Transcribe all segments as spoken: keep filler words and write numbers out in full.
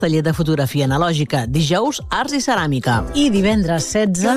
Taller de fotografia analògica, dijous, arts i ceràmica. I divendres setze,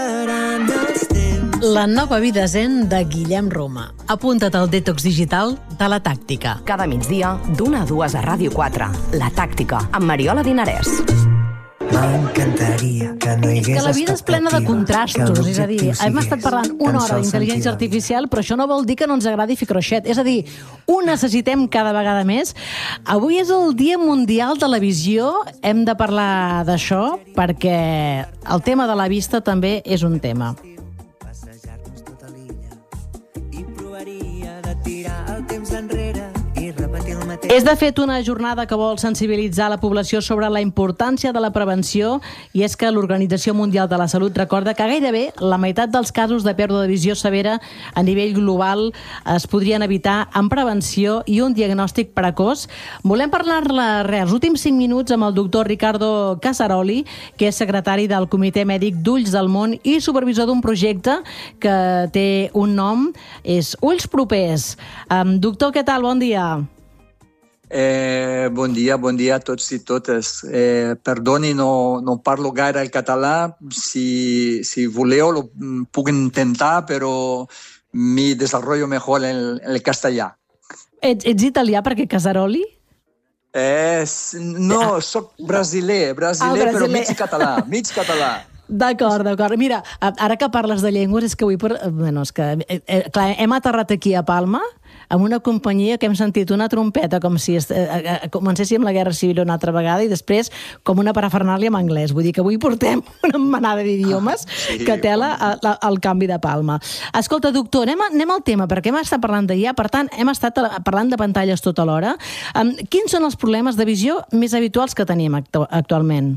la nova vida zen de Guillem Roma. Apunta't al detox digital de La Tàctica. Cada migdia, d'una a dues a Ràdio quatre. La Tàctica, amb Mariola Dinarès. M'encantaria que no hi hagués que la vida és plena de contrastos, és a dir, hem estat parlant una hora d'intel·ligència artificial, però això no vol dir que no ens agradi fer croixet, és a dir, ho necessitem cada vegada més. Avui és el Dia Mundial de la Visió, hem de parlar d'això perquè el tema de la vista també és un tema. Passejar-nos tota l'illa i provaria de tirar el temps enrere i repetir el mateix. És de fet una jornada que vol sensibilitzar la població sobre la importància de la prevenció, i és que l'Organització Mundial de la Salut recorda que gairebé la meitat dels casos de pèrdua de visió severa a nivell global es podrien evitar amb prevenció i un diagnòstic precoç. Volem parlar-ne res, els últims cinc minuts amb el doctor Riccardo Casaroli, que és secretari del Comitè Mèdic d'Ulls del Món i supervisor d'un projecte que té un nom, és Ulls Propers. Um, doctor, què tal? Bon dia. Eh, bon dia, bon dia a tots i totes. Eh, perdoni, no, no parlo gaire el català. Si, si voleu, lo puc intentar, però mi desenvolupo mejor en, en el castellà. Ets, ets italià perquè Casaroli? Eh, no, soc brasiler, brasiler, ah, brasiler. Però mig català, mig català. D'acord, d'acord. Mira, ara que parles de llengües, és que avui... Per... Bueno, és que, eh, clar, hem aterrat aquí a Palma amb una companyia que hem sentit una trompeta com si est... eh, comencéssim la Guerra Civil una altra vegada i després com una parafernàlia en anglès. Vull dir que avui portem una manada d'idiomes ah, sí, que tela al canvi de Palma. Escolta, doctor, anem, anem al tema, perquè hem estat parlant d'I A, per tant, hem estat parlant de pantalles tota l'hora. Um, quins són els problemes de visió més habituals que tenim actu actualment?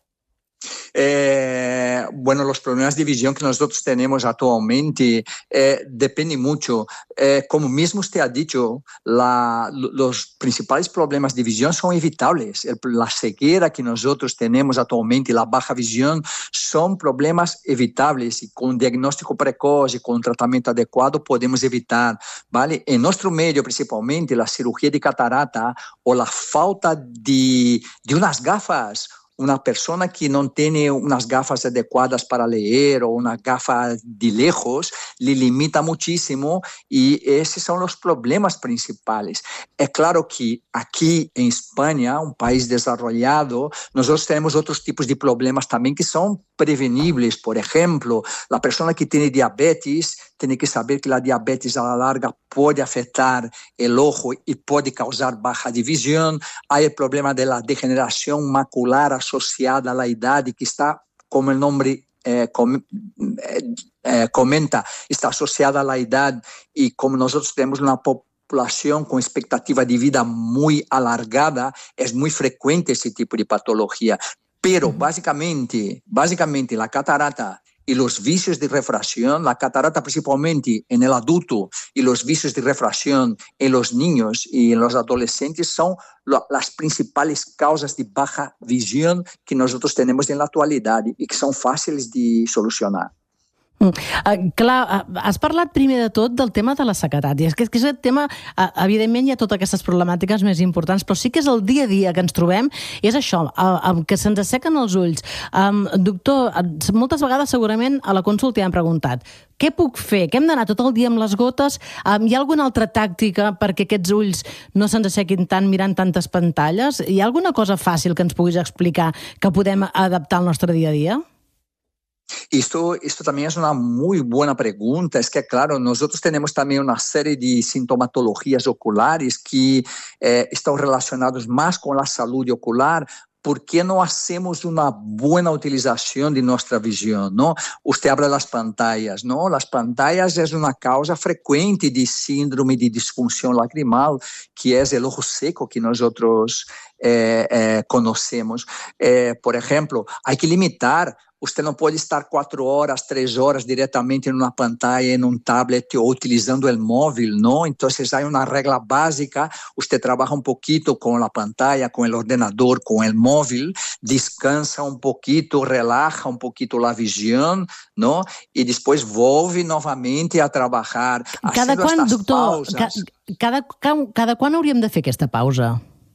Eh, bueno, los problemas de visión que nosotros tenemos actualmente eh, dependen mucho. Eh, como mismo usted ha dicho, la, los principales problemas de visión son evitables. El, la ceguera que nosotros tenemos actualmente, la baja visión, son problemas evitables y con diagnóstico precoz y con tratamiento adecuado podemos evitar, ¿vale? En nuestro medio, principalmente, la cirugía de catarata o la falta de, de unas gafas. Una persona que no tiene unas gafas adecuadas para leer o una gafa de lejos le limita muchísimo y esos son los problemas principales. Es claro que aquí en España, un país desarrollado, nosotros tenemos otros tipos de problemas también que son prevenibles. Por ejemplo, la persona que tiene diabetes tiene que saber que la diabetes a la larga puede afectar el ojo y puede causar baja de visión. Hay el problema de la degeneración macular asociada a la edad y que está, como el nombre eh, com eh, comenta, está asociada a la edad y como nosotros tenemos una población con expectativa de vida muy alargada, es muy frecuente ese tipo de patología. Pero básicamente, básicamente la catarata y los vicios de refracción, la catarata principalmente en el adulto y los vicios de refracción en los niños y en los adolescentes son lo, las principales causas de baja visión que nosotros tenemos en la actualidad y que son fáciles de solucionar. Uh, clar, uh, has parlat primer de tot del tema de la sequedat, i és que, és que és el tema, uh, evidentment hi ha totes aquestes problemàtiques més importants, però sí que és el dia a dia que ens trobem, i és això, uh, uh, que se'ns assequen els ulls. Um, doctor, uh, moltes vegades segurament a la consulta ja hem preguntat, què puc fer? Que hem d'anar tot el dia amb les gotes? Um, hi ha alguna altra tàctica perquè aquests ulls no se'ns assequin tant mirant tantes pantalles? Hi ha alguna cosa fàcil que ens puguis explicar que podem adaptar al nostre dia a dia? Esto, esto también es una muy buena pregunta. Es que, claro, nosotros tenemos también una serie de sintomatologías oculares que eh, están relacionados más con la salud ocular. ¿Por qué no hacemos una buena utilización de nuestra visión, ¿no? Usted habla de las pantallas, ¿no? Las pantallas es una causa frecuente de síndrome de disfunción lacrimal, que es el ojo seco que nosotros eh, eh, conocemos. Eh, por ejemplo, hay que limitar. Usted não pode estar quatro horas, três horas diretamente em uma pantalla, em um tablet ou utilizando o móvel, não? Então, há uma regra básica, você trabalha um pouquinho com a pantalla, com o ordenador, com o móvel, descansa um pouquinho, relaxa um pouquinho a visão, não? E depois volve novamente a trabalhar. Cada quan, doctor, ca, cada, cada quan hauríem de fer aquesta pausa?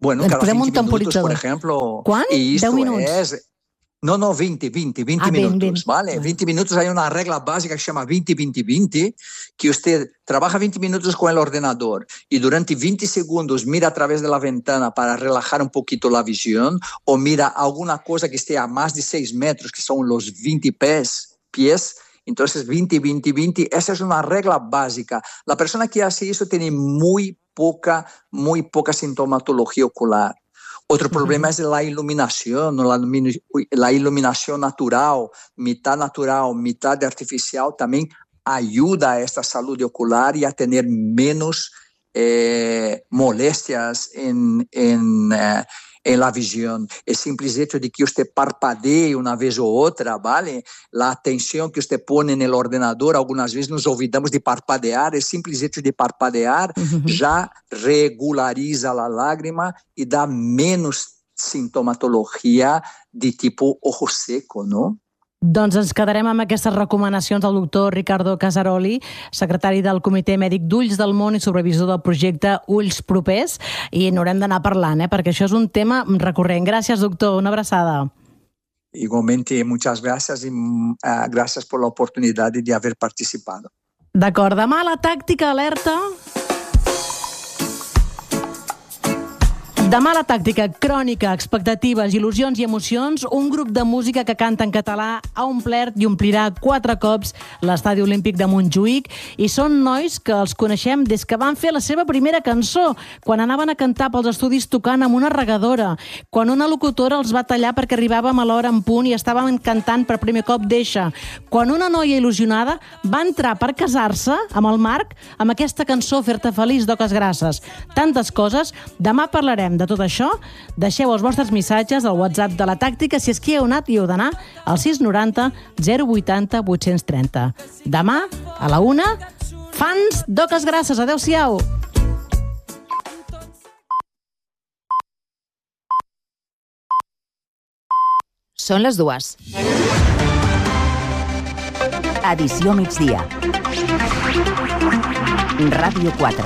Bueno, Ens cada posem un veinte minutos, temporitzador. por ejemplo. Quan? Y esto deu minuts? es... No, no, veinte, veinte, veinte Ah, minutos, veinte, veinte. ¿vale? veinte minutos, hay una regla básica que se llama veinte, veinte, veinte, que usted trabaja veinte minutos con el ordenador y durante veinte segundos mira a través de la ventana para relajar un poquito la visión o mira alguna cosa que esté a más de seis metros, que son los veinte pies, pies. Entonces, veinte, veinte, veinte, esa es una regla básica. La persona que hace eso tiene muy poca, muy poca sintomatología ocular. Otro problema es la iluminación, la, la iluminación natural, mitad natural, mitad artificial, también ayuda a esta salud ocular y a tener menos eh, molestias en, en, eh, en la visión. El simple hecho de que usted parpadee una vez u otra, ¿vale? La atención que usted pone en el ordenador, algunas veces nos olvidamos de parpadear, el simple hecho de parpadear uh-huh. ya regulariza la lágrima y da menos sintomatología de tipo ojo seco, ¿no? Doncs ens quedarem amb aquestes recomanacions del doctor Ricardo Casaroli, secretari del Comitè Mèdic d'Ulls del Món i sobrevisor del projecte Ulls Propers, i n'haurem d'anar parlant, eh? Perquè això és un tema recurrent. Gràcies, doctor. Una abraçada. Igualmente, muchas gracias y uh, gracias por la oportunidad de haber participado. D'acord. Demà la tàctica alerta... Demà la tàctica, crònica, expectatives, il·lusions i emocions, un grup de música que canta en català ha omplert i omplirà quatre cops l'Estadi Olímpic de Montjuïc i són nois que els coneixem des que van fer la seva primera cançó, quan anaven a cantar pels estudis tocant amb una regadora, quan una locutora els va tallar perquè arribàvem a l'hora en punt i estaven cantant per primer cop d'eixa, quan una noia il·lusionada va entrar per casar-se amb el Marc amb aquesta cançó Fer-te feliç d'Oques Grasses. Tantes coses. Demà parlarem de tot això. Deixeu els vostres missatges al WhatsApp de la tàctica si és que hi heu anat i heu d'anar al sis noranta zero vuitanta vuit trenta. Demà, a la una, fans d'Oques Grasses. Adéu-siau. Són les dues. Edició migdia. Ràdio quatre.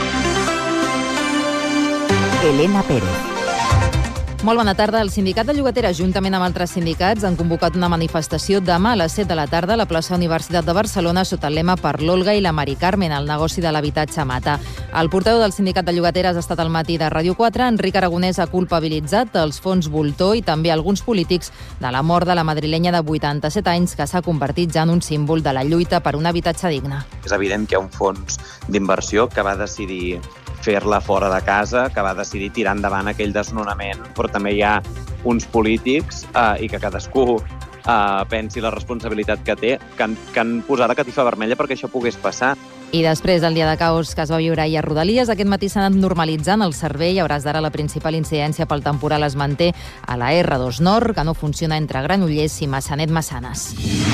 Elena Pérez. Molt bona tarda. El sindicat de llogateres, juntament amb altres sindicats, han convocat una manifestació demà a les set de la tarda a la plaça Universitat de Barcelona sota el lema Per l'Olga i la Mari Carmen, el negoci de l'habitatge mata. El portaveu del sindicat de llogateres ha estat al matí de Ràdio quatre. Enric Aragonès ha culpabilitzat els fons Voltor i també alguns polítics de la mort de la madrilenya de vuitanta-set anys que s'ha convertit ja en un símbol de la lluita per un habitatge digne. És evident que hi ha un fons d'inversió que va decidir fer-la fora de casa, que va decidir tirar endavant aquell desnonament, però també hi ha uns polítics eh, i que cadascú eh, pensi la responsabilitat que té, que han, que han posat la catifa vermella perquè això pogués passar. I després del dia de caos que es va viure ahir a Rodalies, aquest matí s'ha anat normalitzant el servei. A hores d'ara la principal incidència pel temporal es manté a la erre dos Nord, que no funciona entre Granollers i Massanet-Massanes.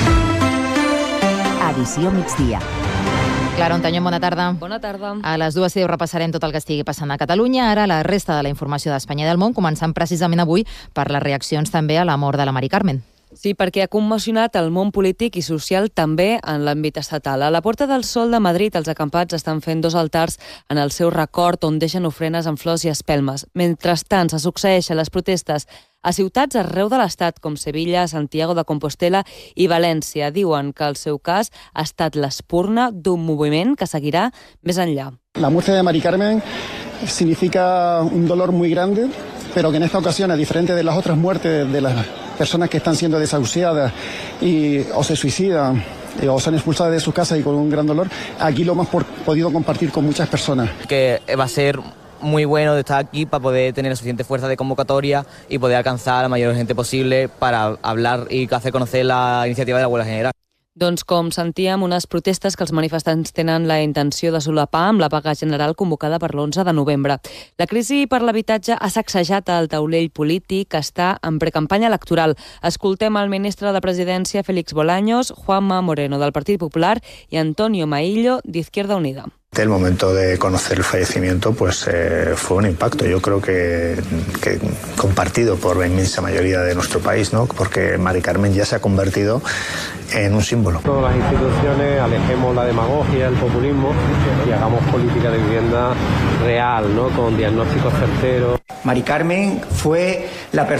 Edició migdia. Clara Ontañón, bona tarda. Bona tarda. A les dues i deu repassarem tot el que estigui passant a Catalunya. Ara la resta de la informació d'Espanya i del món, començant precisament avui per les reaccions també a la mort de la Mari Carmen. Sí, perquè ha commocionat el món polític i social també en l'àmbit estatal. A la Porta del Sol de Madrid, els acampats estan fent dos altars en el seu record on deixen ofrenes amb flors i espelmes. Mentrestant, se succeeixen les protestes a ciutats arreu de l'Estat, com Sevilla, Santiago de Compostela i València. Diuen que el seu cas ha estat l'espurna d'un moviment que seguirà més enllà. La muerte de Mari Carmen significa un dolor muy grande, pero que en esta ocasión, a diferente de las otras muertes de las personas que están siendo desahuciadas y, o se suicidan eh, o son expulsadas de sus casas y con un gran dolor, aquí lo hemos por, podido compartir con muchas personas. Que va a ser muy bueno de estar aquí para poder tener la suficiente fuerza de convocatoria y poder alcanzar a la mayor gente posible para hablar y hacer conocer la iniciativa de la huelga general. Doncs com sentíem, unes protestes que els manifestants tenen la intenció de solapar amb la vaga general convocada per l'onze de novembre. La crisi per l'habitatge ha sacsejat el taulell polític que està en precampanya electoral. Escoltem el ministre de Presidència, Félix Bolaños, Juanma Moreno, del Partit Popular, y Antonio Maillo, de Izquierda Unida. El momento de conocer el fallecimiento pues eh, fue un impacto, yo creo que, que compartido por la inmensa mayoría de nuestro país, ¿no? Porque Mari Carmen ya se ha convertido en un símbolo. Todas las instituciones alejemos la demagogia, el populismo y hagamos política de vivienda real, ¿no? Con diagnósticos certeros. Mari Carmen fue la persona